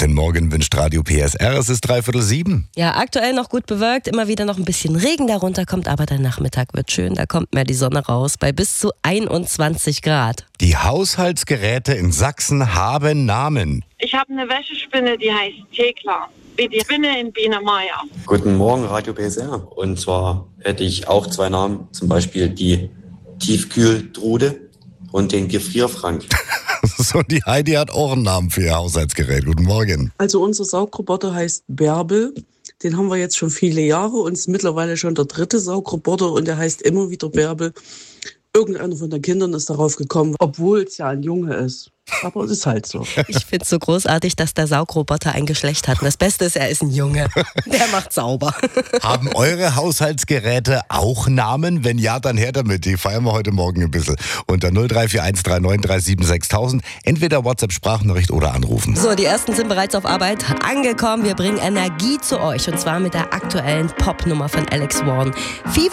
schönen Morgen wünscht Radio PSR. Es ist 6:45. Ja, aktuell noch gut bewölkt, immer wieder noch ein bisschen Regen darunter kommt, aber der Nachmittag wird schön, da kommt mehr die Sonne raus, bei bis zu 21 Grad. Die Haushaltsgeräte in Sachsen haben Namen. Ich habe eine Wäschespinne, die heißt Thekla. Wie die Spinne in Biene Meier. Guten Morgen, Radio PSR. Und zwar hätte ich auch 2 Namen, zum Beispiel die Tiefkühltrude und den Gefrierfrank. So, die Heidi hat auch einen Namen für ihr Haushaltsgerät. Guten Morgen. Also unser Saugroboter heißt Bärbel. Den haben wir jetzt schon viele Jahre und ist mittlerweile schon der 3. Saugroboter und der heißt immer wieder Bärbel. Irgendeiner von den Kindern ist darauf gekommen, obwohl es ja ein Junge ist. Aber es ist halt so. Ich finde es so großartig, dass der Saugroboter ein Geschlecht hat. Und das Beste ist, er ist ein Junge. Der macht sauber. Haben eure Haushaltsgeräte auch Namen? Wenn ja, dann her damit. Die feiern wir heute Morgen ein bisschen. Unter 0341 39 37 6000. Entweder WhatsApp-Sprachnachricht oder anrufen. So, die ersten sind bereits auf Arbeit angekommen. Wir bringen Energie zu euch. Und zwar mit der aktuellen Popnummer von Alex Warren.